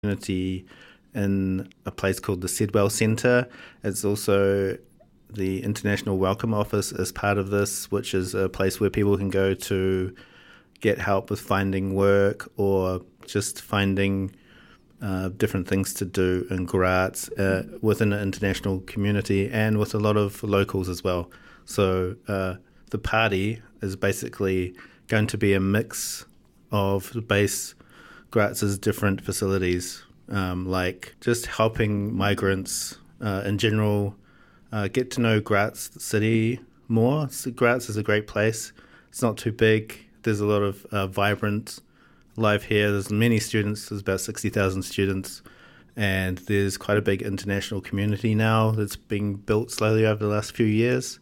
community in a place called the Sidwell Centre. It's also the International Welcome Office as part of this, which is a place where people can go to get help with finding work or just finding different things to do in Graz within an international community and with a lot of locals as well. So the party is basically going to be a mix of the base Graz's different facilities, like just helping migrants in general get to know Graz city more. So Graz is a great place. It's not too big. There's a lot of vibrant life here. There's many students. There's about 60,000 students. And there's quite a big international community now that's being built slowly over the last few years.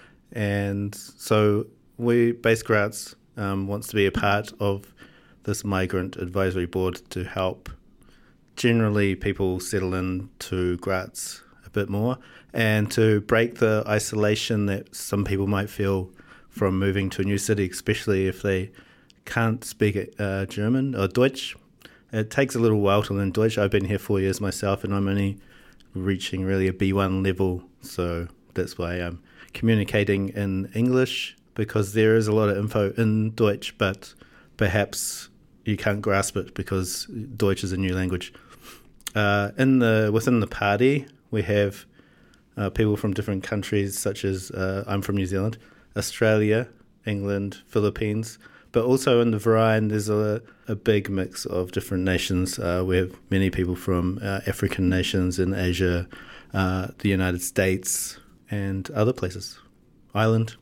And so Base Graz wants to be a part of this migrant advisory board to help generally people settle into Graz a bit more and to break the isolation that some people might feel from moving to a new city, especially if they can't speak German or Deutsch. It takes a little while to learn Deutsch. I've been here 4 years myself and I'm only reaching really a B1 level. So that's why I'm communicating in English, because there is a lot of info in Deutsch, but perhaps you can't grasp it because Deutsch is a new language. Within the party, we have people from different countries, such as I'm from New Zealand, Australia, England, Philippines, but also in the Verein there's a big mix of different nations. We have many people from African nations in Asia, the United States, and other places, Ireland,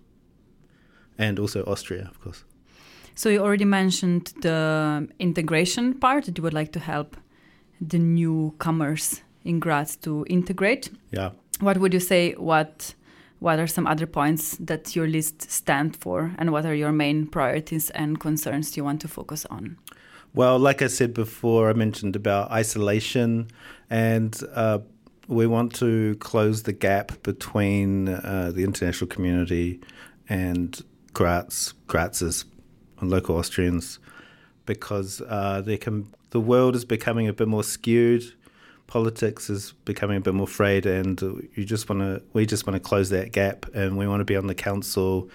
and also Austria, of course. So you already mentioned the integration part, that you would like to help the newcomers in Graz to integrate. Yeah. What would you say, what are some other points that your list stand for, and what are your main priorities and concerns you want to focus on? Well, like I said before, I mentioned about isolation, and we want to close the gap between the international community and Grazers and local Austrians, because the world is becoming a bit more skewed. Politics is becoming a bit more frayed, and we just want to close that gap, and we want to be on the council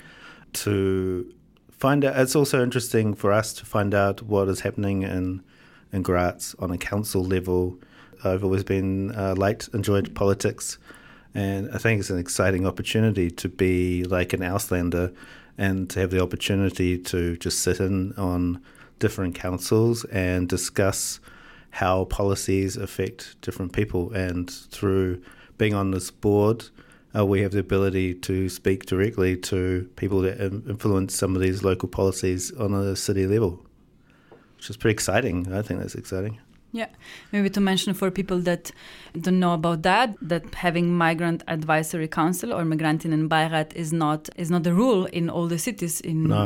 to find out. It's also interesting for us to find out what is happening in Graz on a council level. I've always been enjoyed politics, and I think it's an exciting opportunity to be like an Auslander and to have the opportunity to just sit in on different councils and discuss how policies affect different people. And through being on this board, we have the ability to speak directly to people that influence some of these local policies on a city level, which is pretty exciting. I think that's exciting. Yeah, maybe to mention for people that don't know about that having Migrant Advisory Council or Migrantinnenbeirat is not the rule in all the cities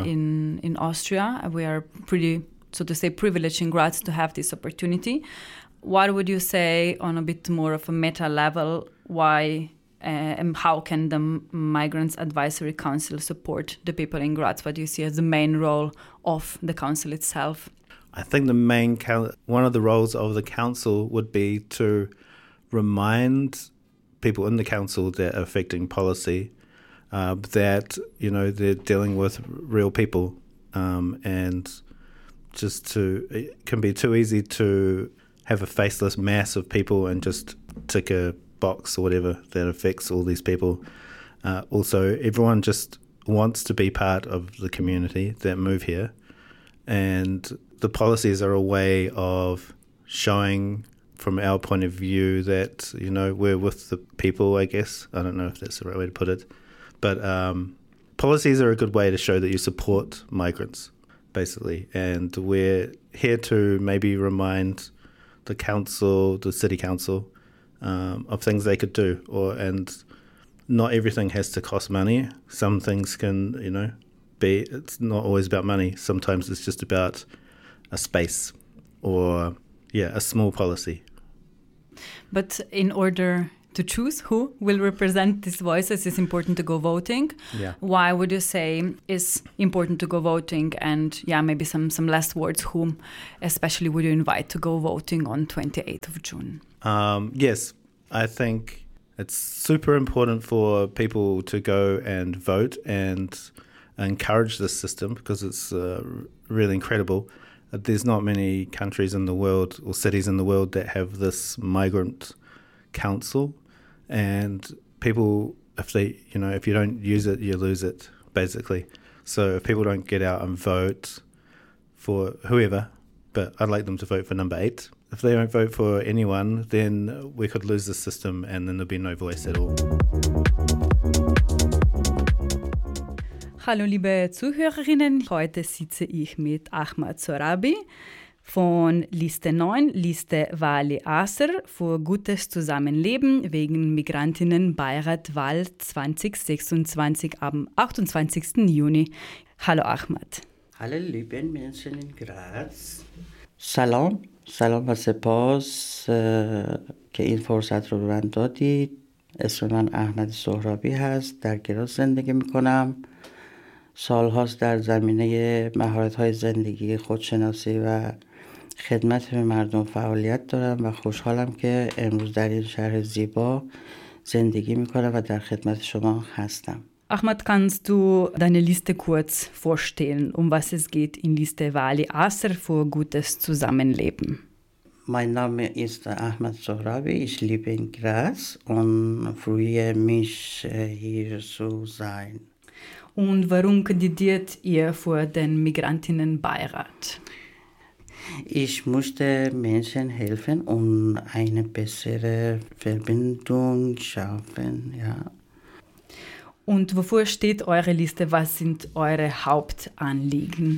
in Austria. We are pretty, so to say, privileged in Graz to have this opportunity. What would you say on a bit more of a meta level, why and how can the Migrants Advisory Council support the people in Graz? What do you see as the main role of the council itself? I think one of the roles of the council would be to remind people in the council that are affecting policy that they're dealing with real people, and it can be too easy to have a faceless mass of people and just tick a box or whatever that affects all these people. Also, everyone just wants to be part of the community that move here, and the policies are a way of showing from our point of view that, we're with the people, I guess. I don't know if that's the right way to put it. But policies are a good way to show that you support migrants, basically. And we're here to maybe remind the council, the city council, of things they could do. And not everything has to cost money. Some things can, it's not always about money. Sometimes it's just about a space or a small policy. But in order to choose who will represent these voices, it's important to go voting. Yeah. Why would you say it's important to go voting? And maybe some last words, whom especially would you invite to go voting on 28th of June? Yes, I think it's super important for people to go and vote and encourage this system because it's really incredible. There's not many countries in the world or cities in the world that have this migrant council, and people, if you don't use it, you lose it, basically. So if people don't get out and vote for whoever, but I'd like them to vote for number 8. If they don't vote for anyone, then we could lose the system and then there'll be no voice at all. Hallo liebe Zuhörerinnen, heute sitze ich mit Ahmad Sorabi von Liste 9, Liste Vali Aser für gutes Zusammenleben wegen Migrantinnenbeirat-Wahl 2026 am 28. Juni. Hallo Ahmad. Hallo lieben Menschen in Graz. سلام و سپاس که این فرصت رو به من دادید. اسم من احمد سهرابی هست. در گراز زندگی میکنم. سالهاست در زمینه مهارت‌های زندگی، خودشناسی و خدمت به مردم فعالیت دارم و خوشحالم که امروز در این شهر زیبا زندگی میکنم و در خدمت شما هستم. Ahmad, kannst du deine Liste kurz vorstellen, um was es geht in Liste Vali Aser für gutes Zusammenleben? Mein Name ist Ahmad Sohrabi, ich lebe in Graz und freue mich, hier zu sein. Und warum kandidiert ihr für den Migrantinnenbeirat? Ich möchte Menschen helfen und eine bessere Verbindung schaffen, ja. Und wofür steht eure Liste? Was sind eure Hauptanliegen?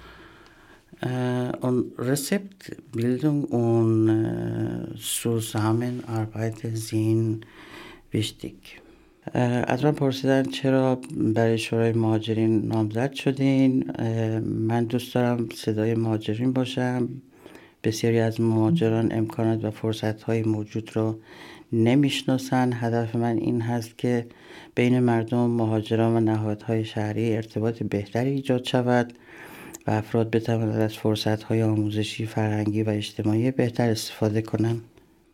Und Rezeptbildung und Zusammenarbeit sind wichtig. از من پرسیدن چرا برای شورای مهاجرین نامزد شدین. من دوست دارم صدای مهاجرین باشم. بسیاری از مهاجران امکانات و فرصت‌های موجود رو نمیشناسن. هدف من این هست که بین مردم، مهاجران و نهادهای شهری ارتباط بهتری ایجاد شود و افراد بتوانند از فرصت‌های آموزشی، فرهنگی و اجتماعی بهتر استفاده کنند.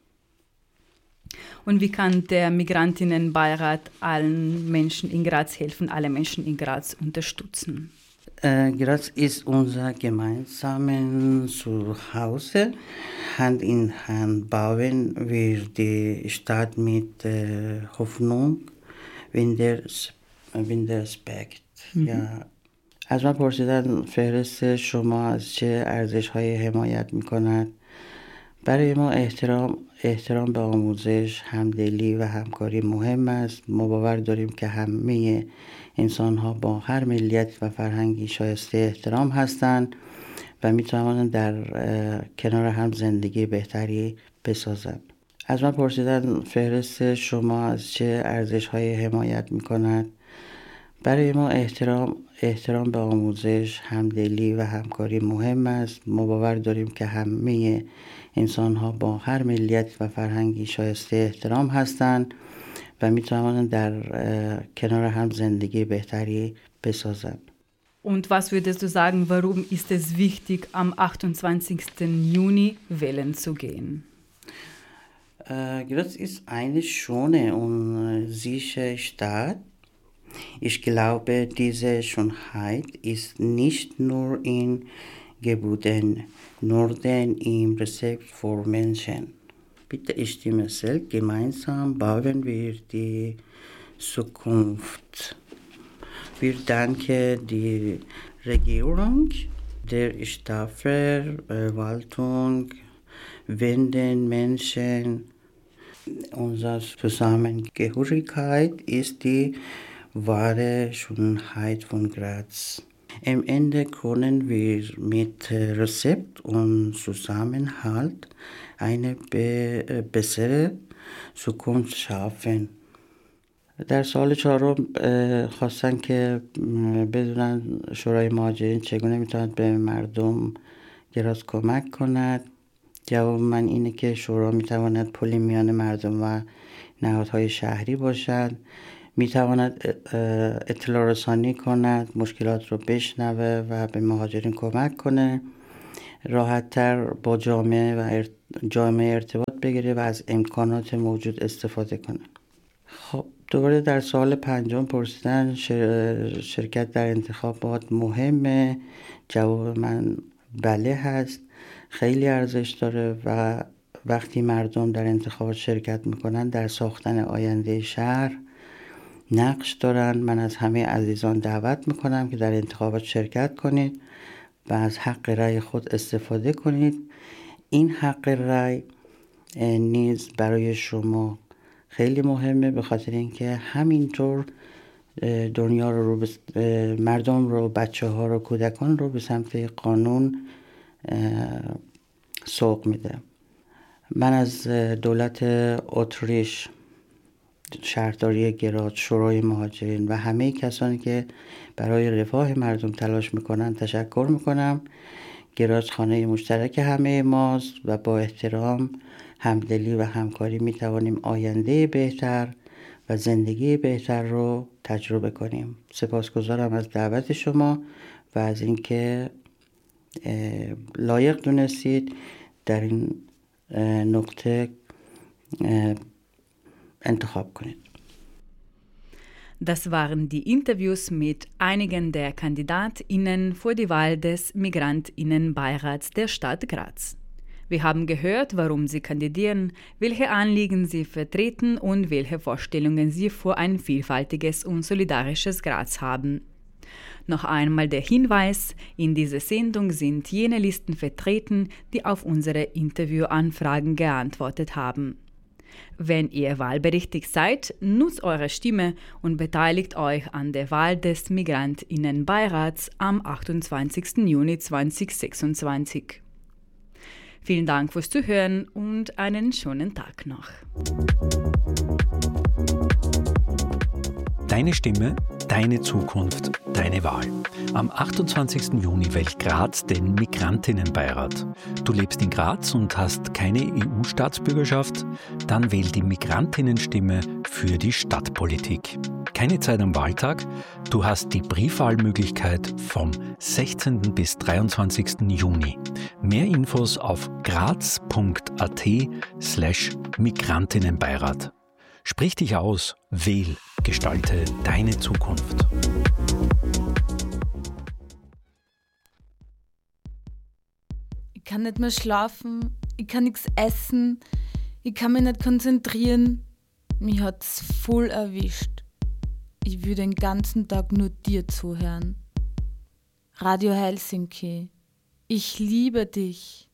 Und wie kann der Migrantinnenbeirat allen Menschen in Graz helfen, alle Menschen in Graz unterstützen? Graz ist unser gemeinsames Zuhause. Hand in Hand bauen wir die Stadt mit Hoffnung und Respekt. Ja. از من پرسیدن فهرست شما از چه ارزش‌هایی حمایت می‌کند. برای ما احترام به آموزش، همدلی و همکاری مهم است. ما باور داریم که همه انسان‌ها با هر ملیت و فرهنگی شایسته احترام هستند و می‌توانند در کنار هم زندگی بهتری بسازند. از من پرسیدن فهرست شما از چه ارزش‌هایی حمایت می‌کند. برای ما احترام به آموزش، همدلی و همکاری مهم است. ما باور داریم که همه انسان‌ها با هر ملیت و فرهنگی شایسته احترام هستند و می‌توانند در کنار هم زندگی بهتری بسازند. Und was würdest du sagen, warum ist es wichtig, am 28. Juni wählen zu gehen? Graz ist eine schöne und sichere Stadt. Ich glaube, diese Schönheit ist nicht nur in Gebäuden, sondern im Respekt vor Menschen. Bitte stimme selbst, gemeinsam bauen wir die Zukunft. Wir danken die Regierung, der Stadtverwaltung, den Menschen. Unsere Zusammengehörigkeit ist die wahre Schönheit von Graz. Am Ende können wir mit Rezept und Zusammenhalt eine bessere Zukunft schaffen. در سال 4 خواستن که بدونن شورای مهاجرین چگونه میتواند به مردم گراز کمک کند. جواب من اینه که شورا میتواند پلی میان مردم و نهادهای شهری باشد، میتواند اطلاع رسانی کند، مشکلات رو بشنوه و به مهاجرین کمک کنه، راحت‌تر با جامعه ارتباط بگیره و از امکانات موجود استفاده کنه. خب دوباره در سوال 5 پرسیدن شرکت در انتخابات مهمه. جواب من بله هست، خیلی ارزش داره و وقتی مردم در انتخابات شرکت میکنن در ساختن آینده شهر نقش دارن. من از همه عزیزان دعوت میکنم که در انتخابات شرکت کنید و از حق رأی خود استفاده کنید. این حق رأی نیز برای شما خیلی مهمه، به خاطر اینکه همینطور دنیا رو مردم رو، بچه ها رو، کودکان رو به سمت قانون سوق میده. من از دولت اتریش، شهرداری گراز، شورای مهاجرین و همه کسانی که برای رفاه مردم تلاش میکنن تشکر میکنم. گراز خانه مشترک همه ماست و با احترام، همدلی و همکاری میتوانیم آینده بهتر و زندگی بهتر رو تجربه کنیم. سپاسگزارم از دعوت شما و از اینکه لایق دونستید در این نقطه انتخاب کنید. Das waren die Interviews mit einigen der KandidatInnen für die Wahl des MigrantInnenbeirats der Stadt Graz. Wir haben gehört, warum sie kandidieren, welche Anliegen sie vertreten und welche Vorstellungen sie für ein vielfältiges und solidarisches Graz haben. Noch einmal der Hinweis, in dieser Sendung sind jene Listen vertreten, die auf unsere Interviewanfragen geantwortet haben. Wenn ihr wahlberechtigt seid, nutzt eure Stimme und beteiligt euch an der Wahl des MigrantInnenbeirats am 28. Juni 2026. Vielen Dank fürs Zuhören und einen schönen Tag noch. Deine Stimme, deine Zukunft, deine Wahl. Am 28. Juni wählt Graz den Migrantinnenbeirat. Du lebst in Graz und hast keine EU-Staatsbürgerschaft? Dann wähl die Migrantinnenstimme für die Stadtpolitik. Keine Zeit am Wahltag? Du hast die Briefwahlmöglichkeit vom 16. bis 23. Juni. Mehr Infos auf graz.at/Migrantinnenbeirat. Sprich dich aus, wähl, gestalte deine Zukunft. Ich kann nicht mehr schlafen, ich kann nichts essen, ich kann mich nicht konzentrieren. Mich hat's voll erwischt. Ich will den ganzen Tag nur dir zuhören. Radio Helsinki, ich liebe dich.